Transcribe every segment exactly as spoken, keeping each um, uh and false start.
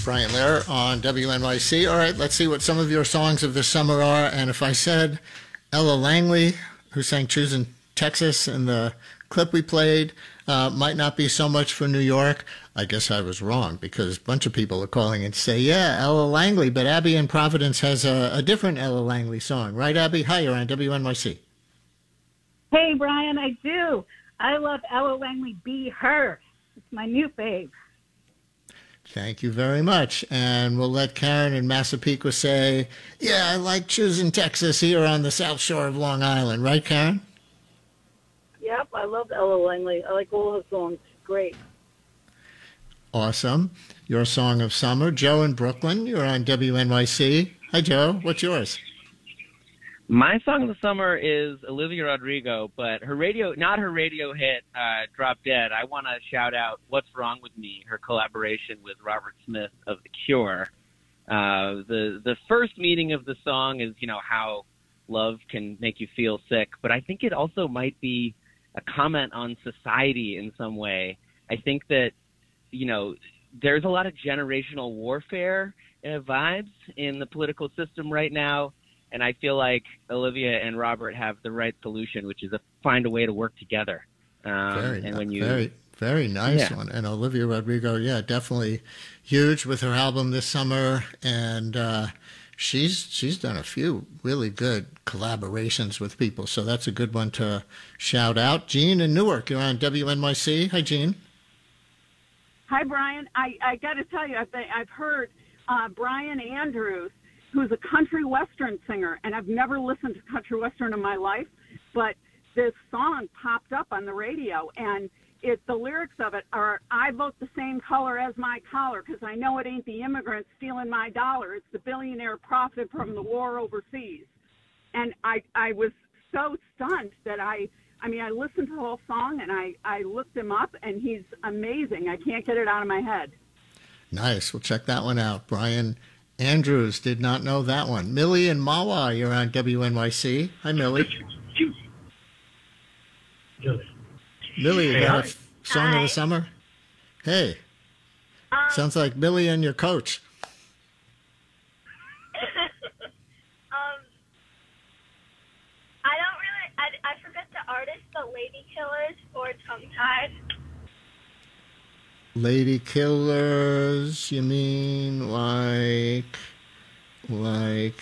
Brian Lehrer on W N Y C. All right, let's see what some of your songs of the summer are. And if I said Ella Langley, who sang Choosing Texas in the clip we played, uh, might not be so much for New York, I guess I was wrong, because a bunch of people are calling and say, yeah, Ella Langley, but Abby in Providence has a, a different Ella Langley song. Right, Abby? Hi, you're on W N Y C. Hey, Brian, I do. I love Ella Langley, Be Her. It's my new fave. Thank you very much. And we'll let Karen in Massapequa say, yeah, I like Choosing Texas here on the South Shore of Long Island. Right, Karen? Yep, I love Ella Langley. I like all her songs. Great. Awesome. Your song of summer. Joe in Brooklyn, you're on W N Y C. Hi, Joe. What's yours? My song of the summer is Olivia Rodrigo, but her radio, not her radio hit, uh, Drop Dead. I want to shout out What's Wrong With Me, her collaboration with Robert Smith of The Cure. Uh, the, the first meaning of the song is, you know, how love can make you feel sick, but I think it also might be a comment on society in some way. I think that, you know, there's a lot of generational warfare uh, vibes in the political system right now. And I feel like Olivia and Robert have the right solution, which is to find a way to work together. Um, very, and when you, very, very nice yeah. one. And Olivia Rodrigo, yeah, definitely huge with her album this summer. And uh, she's she's done a few really good collaborations with people. So that's a good one to shout out. Jean in Newark, you're on W N Y C. Hi, Jean. Hi, Brian. I, I got to tell you, I've, been, I've heard uh, Brian Andrews, who's a country western singer, and I've never listened to country western in my life, but this song popped up on the radio, and it the lyrics of it are, I vote the same color as my collar because I know it ain't the immigrants stealing my dollar. It's the billionaire profit from the war overseas. And I, I was so stunned that I, I mean, I listened to the whole song, and I, I looked him up, and he's amazing. I can't get it out of my head. Nice. We'll check that one out. Brian Andrews, did not know that one. Millie and Mawa, you're on W N Y C. Hi, Millie. Millie, you got a f- song Hi. of the summer? Hey. Um, Sounds like Millie and your coach. um, I don't really, I, I forget the artist, but Lady Killers or Tongue Tied. Lady Killers, you mean like, like,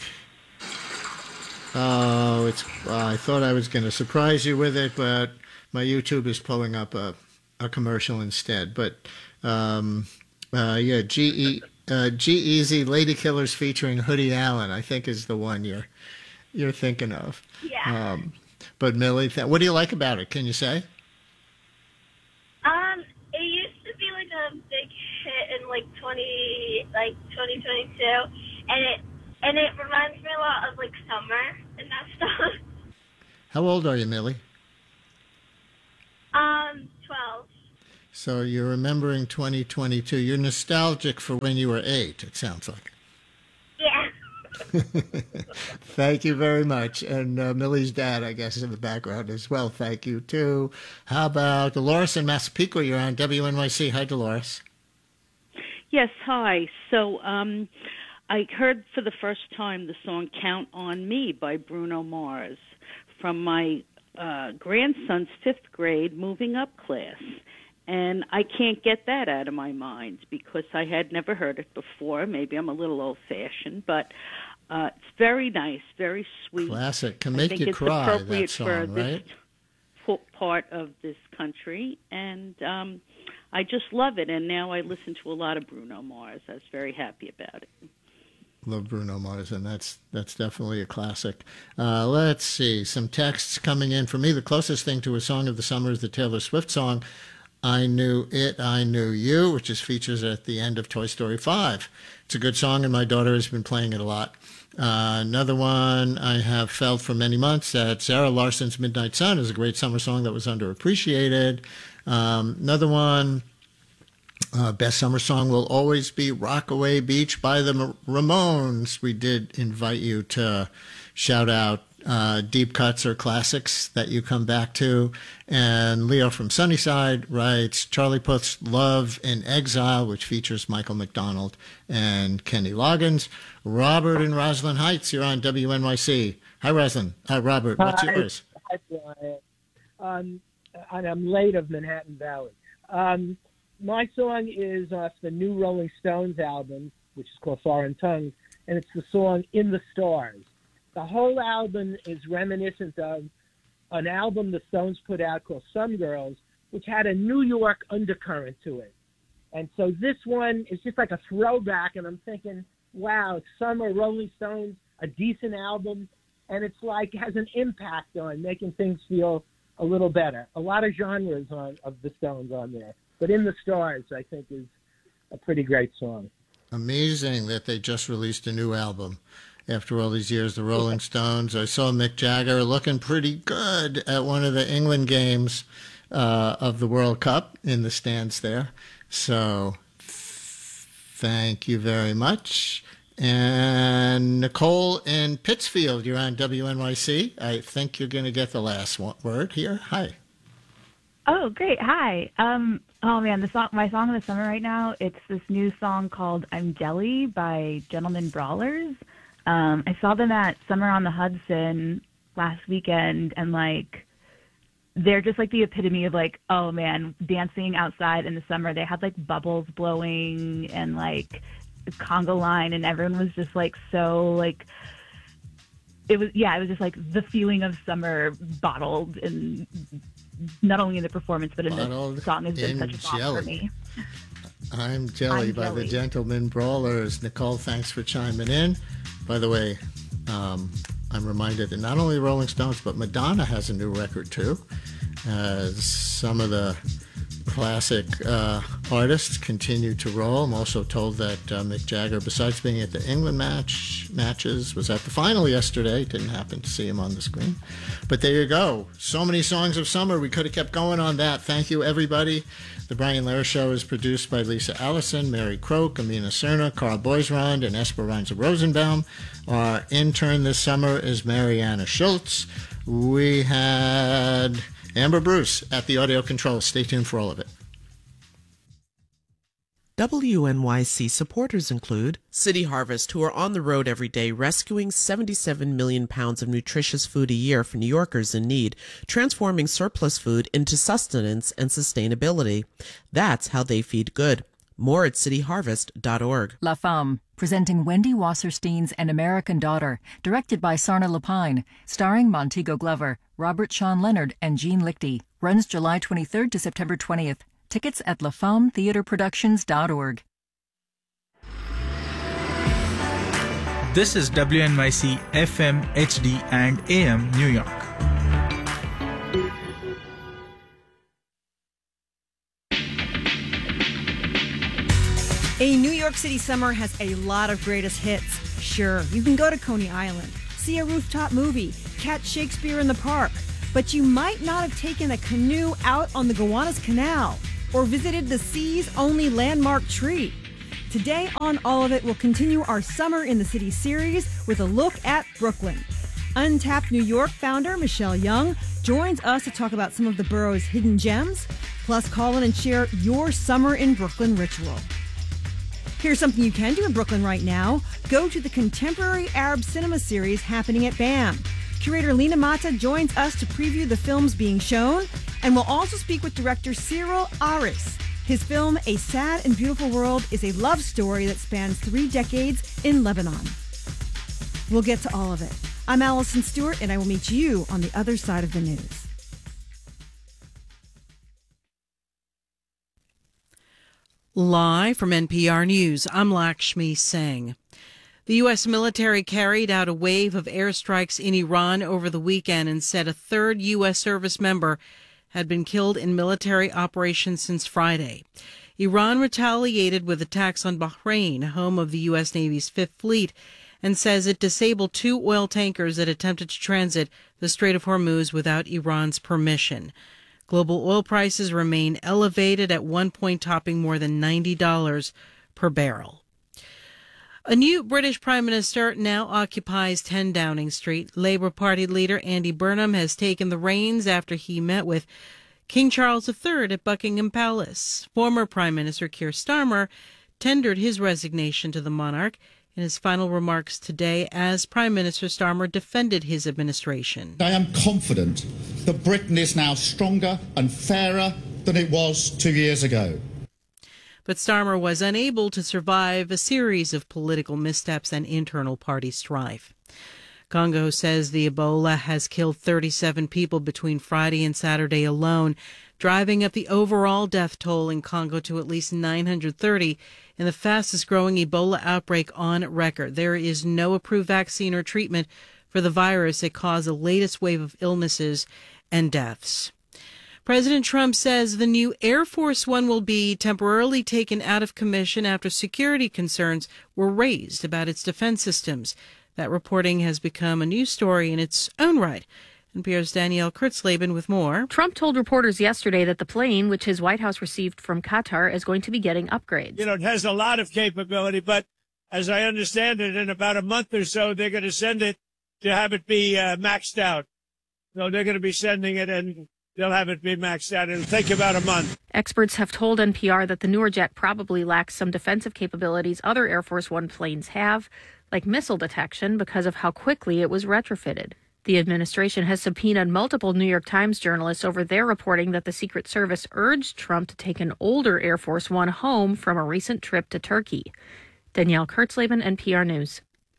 oh, it's, uh, I thought I was going to surprise you with it, but my YouTube is pulling up a, a commercial instead. But, um, uh, yeah, G E, uh, G-Eazy, Lady Killers featuring Hoodie Allen, I think is the one you're, you're thinking of. Yeah. Um, but Millie, th- what do you like about it? Can you say? Um, it used to be like a big hit in like twenty, like twenty twenty-two, and it and it reminds me a lot of like summer and that stuff. How old are you, Millie? Um, twelve. So you're remembering twenty twenty-two. You're nostalgic for when you were eight, it sounds like. Yeah. Thank you very much. And uh, Millie's dad, I guess, is in the background as well. Thank you, too. How about Dolores in Massapequa? You're on W N Y C. Hi, Dolores. Yes, hi. So um, I heard for the first time the song Count on Me by Bruno Mars from my uh, grandson's fifth grade moving up class. And I can't get that out of my mind because I had never heard it before. Maybe I'm a little old-fashioned, but uh, it's very nice, very sweet. Classic. Can I make think you it's cry, appropriate that song, for right? this p- part of this country. And um, I just love it. And now I listen to a lot of Bruno Mars. I was very happy about it. Love Bruno Mars, and that's that's definitely a classic. Uh, let's see. Some texts coming in. For me, the closest thing to a song of the summer is the Taylor Swift song, I Knew It, I Knew You, which is features at the end of Toy Story five. It's a good song, and my daughter has been playing it a lot. Uh, another one I have felt for many months that Sarah Larson's Midnight Sun is a great summer song that was underappreciated. Um, another one, uh, best summer song will always be Rockaway Beach by the Ramones. We did invite you to shout out uh, deep cuts or classics that you come back to. And Leo from Sunnyside writes, Charlie Puth's Love in Exile, which features Michael McDonald and Kenny Loggins. Robert in Roslyn Heights, you're on W N Y C. Hi, Roslyn. Hi, Robert. What's Hi. yours? Hi, Brian. Um, and I'm late of Manhattan Valley. Um, my song is off the new Rolling Stones album, which is called Foreign Tongues, and it's the song In the Stars. The whole album is reminiscent of an album the Stones put out called Some Girls, which had a New York undercurrent to it. And so this one is just like a throwback, and I'm thinking, wow, summer Rolling Stones, a decent album, and it's like has an impact on making things feel a little better. A lot of genres on of the Stones on there. But In the Stars, I think, is a pretty great song. Amazing that they just released a new album after all these years, the Rolling Stones. I saw Mick Jagger looking pretty good at one of the England games uh, of the World Cup in the stands there. So thank you very much. And Nicole in Pittsfield, you're on W N Y C. I think you're going to get the last one, word here. Hi. Oh, great. Hi. Um, oh, man, the song, my song of the summer right now, it's this new song called I'm Jelly by Gentlemen Brawlers. Um, I saw them at Summer on the Hudson last weekend, and, like, they're just, like, the epitome of, like, oh, man, dancing outside in the summer. They had, like, bubbles blowing and, like, conga line, and everyone was just, like, so, like, it was, yeah, it was just, like, the feeling of summer bottled in not only in the performance, but in Bottled the song has been such a song jelly. for me. I'm Jelly I'm by Jelly. the Gentlemen Brawlers. Nicole, thanks for chiming in. By the way, um, I'm reminded that not only Rolling Stones, but Madonna has a new record too. As some of the classic uh, artists continue to roll. I'm also told that uh, Mick Jagger, besides being at the England match matches, was at the final yesterday. Didn't happen to see him on the screen. But there you go. So many songs of summer. We could have kept going on that. Thank you, everybody. The Brian Lehrer Show is produced by Lisa Allison, Mary Croak, Amina Cerna, Carl Boisrond, and Esperanza Rosenbaum. Our intern this summer is Mariana Schultz. We had Amber Bruce at the audio controls. Stay tuned for all of it. W N Y C supporters include City Harvest, who are on the road every day rescuing seventy-seven million pounds of nutritious food a year for New Yorkers in need, transforming surplus food into sustenance and sustainability. That's how they feed good. More at city harvest dot org. La Femme, presenting Wendy Wasserstein's An American Daughter, directed by Sarna Lapine, starring Montego Glover, Robert Sean Leonard, and Jean Lichty. Runs July twenty-third to September twentieth. Tickets at la femme theater productions dot org. This is W N Y C F M, H D, and A M New York. A New York City summer has a lot of greatest hits. Sure, you can go to Coney Island, see a rooftop movie, catch Shakespeare in the park, but you might not have taken a canoe out on the Gowanus Canal or visited the sea's only landmark tree. Today on All of It, we'll continue our Summer in the City series with a look at Brooklyn. Untapped New York founder Michelle Young joins us to talk about some of the borough's hidden gems, plus call in and share your Summer in Brooklyn ritual. Here's something you can do in Brooklyn right now. Go to the Contemporary Arab Cinema series happening at BAM. Curator Lena Mata joins us to preview the films being shown, and we'll also speak with director Cyril Aris. His film, A Sad and Beautiful World, is a love story that spans three decades in Lebanon. We'll get to all of it. I'm Allison Stewart, and I will meet you on the other side of the news. Live from N P R News, I'm Lakshmi Singh. The U S military carried out a wave of airstrikes in Iran over the weekend and said a third U S service member had been killed in military operations since Friday. Iran retaliated with attacks on Bahrain, home of the U S Navy's Fifth Fleet, and says it disabled two oil tankers that attempted to transit the Strait of Hormuz without Iran's permission. Global oil prices remain elevated, at one point topping more than ninety dollars per barrel. A new British Prime Minister now occupies ten Downing Street. Labour Party leader Andy Burnham has taken the reins after he met with King Charles the Third at Buckingham Palace. Former Prime Minister Keir Starmer tendered his resignation to the monarch. In his final remarks today, as Prime Minister, Starmer defended his administration. I am confident that Britain is now stronger and fairer than it was two years ago. But Starmer was unable to survive a series of political missteps and internal party strife. Congo says the Ebola has killed thirty-seven people between Friday and Saturday alone, driving up the overall death toll in Congo to at least nine hundred thirty in the fastest-growing Ebola outbreak on record. There is no approved vaccine or treatment for the virus that caused the latest wave of illnesses and deaths. President Trump says the new Air Force One will be temporarily taken out of commission after security concerns were raised about its defense systems. That reporting has become a news story in its own right. N P R's Danielle Kurtzleben with more. Trump told reporters yesterday that the plane, which his White House received from Qatar, is going to be getting upgrades. You know, it has a lot of capability, but as I understand it, in about a month or so, they're going to send it to have it be uh, maxed out. So they're going to be sending it and they'll have it be maxed out. It'll take about a month. Experts have told N P R that the newer jet probably lacks some defensive capabilities other Air Force One planes have, like missile detection, because of how quickly it was retrofitted. The administration has subpoenaed multiple New York Times journalists over their reporting that the Secret Service urged Trump to take an older Air Force One home from a recent trip to Turkey. Danielle Kurtzleben, N P R News.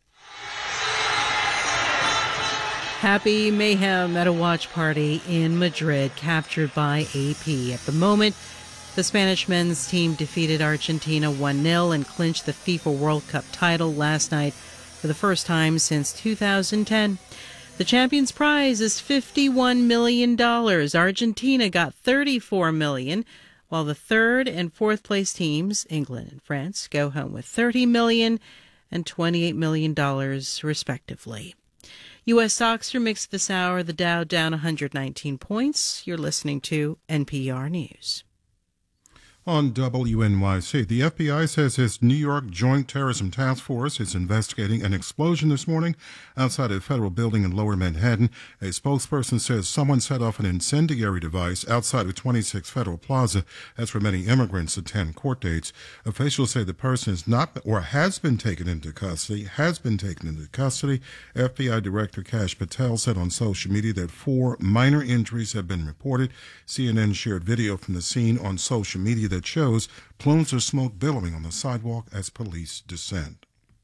Happy mayhem at a watch party in Madrid, captured by A P. At the moment, the Spanish men's team defeated Argentina one nil and clinched the FIFA World Cup title last night for the first time since two thousand ten. The champion's prize is fifty-one million dollars. Argentina got thirty-four million dollars, while the third and fourth place teams, England and France, go home with thirty million dollars and twenty-eight million dollars, respectively. U S stocks are mixed this hour. The Dow down one hundred nineteen points. You're listening to N P R News. On W N Y C, the F B I says its New York Joint Terrorism Task Force is investigating an explosion this morning outside a federal building in Lower Manhattan. A spokesperson says someone set off an incendiary device outside of twenty-six Federal Plaza. That's where many immigrants attend court dates. Officials say the person is not or has been taken into custody, has been taken into custody. F B I Director Kash Patel said on social media that four minor injuries have been reported. C N N shared video from the scene on social media that shows plumes of smoke billowing on the sidewalk as police descend.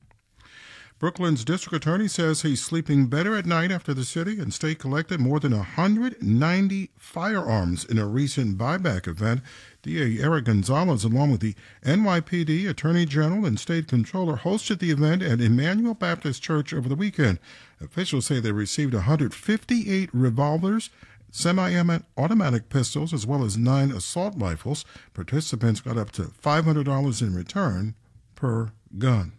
Brooklyn's district attorney says he's sleeping better at night after the city and state collected more than one hundred ninety firearms in a recent buyback event. D A Eric Gonzalez, along with the N Y P D Attorney General and State Controller, hosted the event at Emmanuel Baptist Church over the weekend. Officials say they received one hundred fifty-eight revolvers, semi-automatic pistols, as well as nine assault rifles. Participants got up to five hundred dollars in return per gun.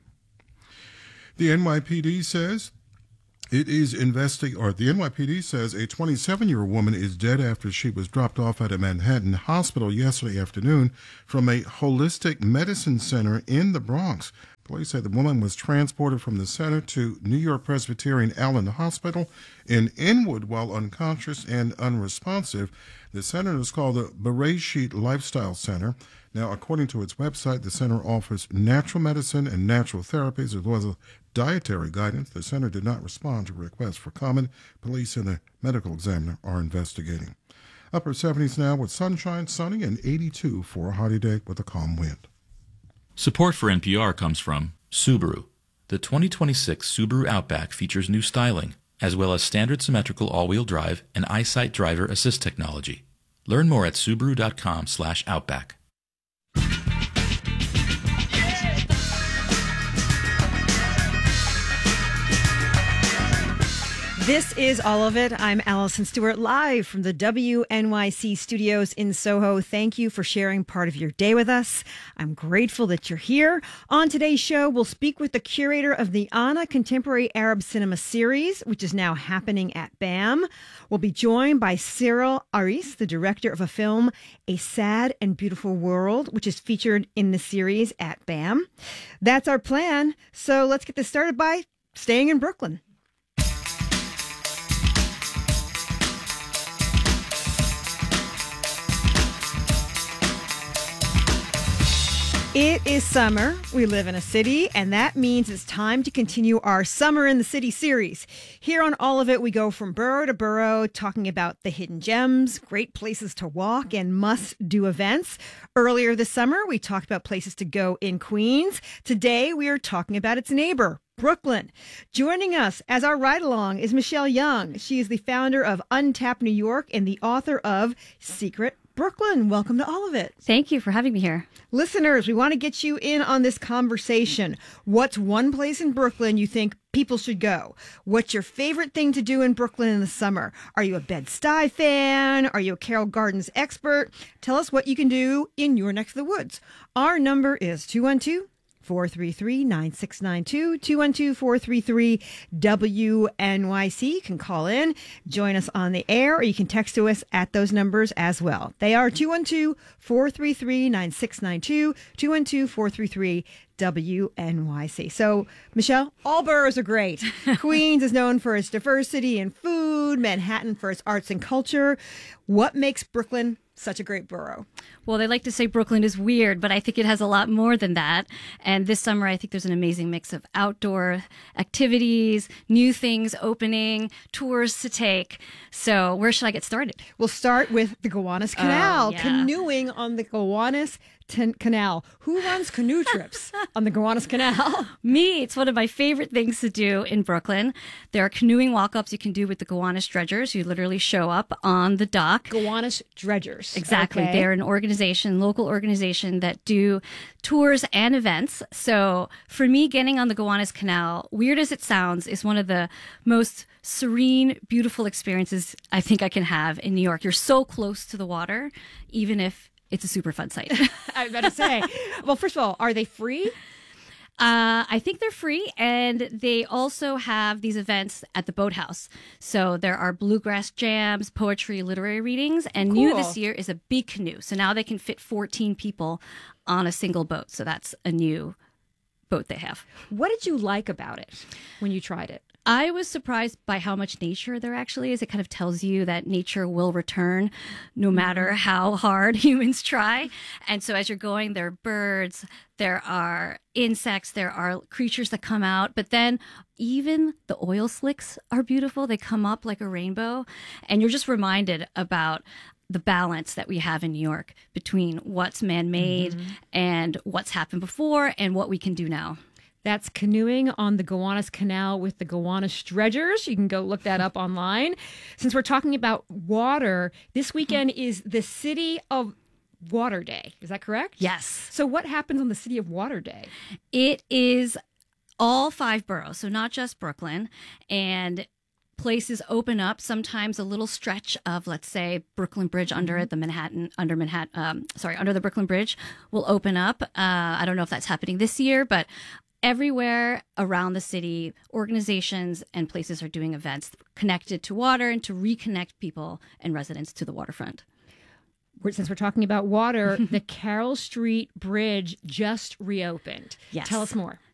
The N Y P D says it is investing, or the N Y P D says a twenty-seven-year-old woman is dead after she was dropped off at a Manhattan hospital yesterday afternoon from a holistic medicine center in the Bronx. Police say the woman was transported from the center to New York Presbyterian Allen Hospital in Inwood while unconscious and unresponsive. The center is called the Bereshit Lifestyle Center. Now, according to its website, the center offers natural medicine and natural therapies as well as dietary guidance. The center did not respond to requests for comment. Police and the medical examiner are investigating. Upper seventies now with sunshine, sunny, and eighty-two for a hottie day with a calm wind. Support for N P R comes from Subaru. The twenty twenty-six Subaru Outback features new styling, as well as standard symmetrical all-wheel drive and EyeSight driver assist technology. Learn more at Subaru.com slash Outback. This is All of It. I'm Allison Stewart, live from the W N Y C studios in Soho. Thank you for sharing part of your day with us. I'm grateful that you're here. On today's show, we'll speak with the curator of the Ana Contemporary Arab Cinema Series, which is now happening at BAM. We'll be joined by Cyril Aris, the director of a film, A Sad and Beautiful World, which is featured in the series at BAM. That's our plan. So let's get this started by staying in Brooklyn. It is summer. We live in a city, and that means it's time to continue our Summer in the City series. Here on All of It, we go from borough to borough, talking about the hidden gems, great places to walk, and must-do events. Earlier this summer, we talked about places to go in Queens. Today, we are talking about its neighbor, Brooklyn. Joining us as our ride-along is Michelle Young. She is the founder of Untapped New York and the author of Secret Brooklyn. Welcome to All of It. Thank you for having me here. Listeners, we want to get you in on this conversation. What's one place in Brooklyn you think people should go? What's your favorite thing to do in Brooklyn in the summer? Are you a Bed-Stuy fan? Are you a Carroll Gardens expert? Tell us what you can do in your neck of the woods. Our number is two one two, four three three, nine six nine two, two one two, four three three, W N Y C. You can call in, join us on the air, or you can text to us at those numbers as well. They are two one two, four three three, nine six nine two, two one two, four three three, W N Y C. So, Michelle, all boroughs are great. Queens is known for its diversity and food, Manhattan for its arts and culture. What makes Brooklyn such a great borough? Well, they like to say Brooklyn is weird, but I think it has a lot more than that. And this summer, I think there's an amazing mix of outdoor activities, new things opening, tours to take. So where should I get started? We'll start with the Gowanus Canal, Oh, yeah. canoeing on the Gowanus Ten- Canal. Who runs canoe trips on the Gowanus Canal? Me. It's one of my favorite things to do in Brooklyn. There are canoeing walk-ups you can do with the Gowanus Dredgers. You literally show up on the dock. Gowanus Dredgers. Exactly. Okay. They're an organization, local organization that do tours and events. So for me, getting on the Gowanus Canal, weird as it sounds, is one of the most serene, beautiful experiences I think I can have in New York. You're so close to the water, even if it's a super fun site. I was about to say. Well, first of all, are they free? Uh, I think they're free, and they also have these events at the Boathouse. So there are bluegrass jams, poetry, literary readings, and new Cool. this year is a big canoe. So now they can fit fourteen people on a single boat. So that's a new boat they have. What did you like about it when you tried it? I was surprised by how much nature there actually is. It kind of tells you that nature will return no matter how hard humans try. And so as you're going, there are birds, there are insects, there are creatures that come out. But then even the oil slicks are beautiful. They come up like a rainbow. And you're just reminded about the balance that we have in New York between what's man-made Mm-hmm. and what's happened before and what we can do now. That's canoeing on the Gowanus Canal with the Gowanus Dredgers. You can go look that up online. Since we're talking about water, this weekend is the City of Water Day. Is that correct? Yes. So what happens on the City of Water Day? It is all five boroughs, so not just Brooklyn. And places open up, sometimes a little stretch of, let's say, Brooklyn Bridge under it, the Manhattan, under Manhattan, um, sorry, under the Brooklyn Bridge will open up. Uh, I don't know if that's happening this year, but everywhere around the city, organizations and places are doing events connected to water and to reconnect people and residents to the waterfront. Since we're talking about water, the Carroll Street Bridge just reopened. Yes. Tell us more.